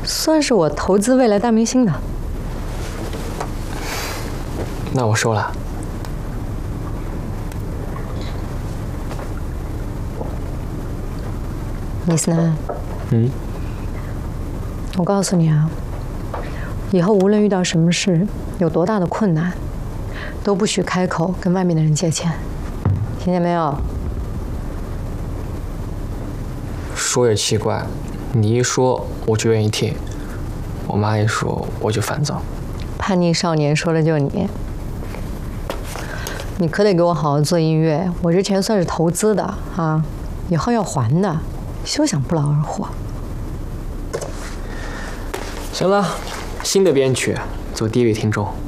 算是我投资未来大明星的。 那我收了。 李思南， 嗯。 我告诉你啊，以后无论遇到什么事，有多大的困难，都不许开口跟外面的人借钱，听见没有？ 说也奇怪，你一说我就愿意听，我妈一说我就烦躁。 叛逆少年说的就你，你可得给我好好做音乐，我这钱算是投资的啊，以后要还的，休想不劳而获。 行了，新的编曲，做第一位听众。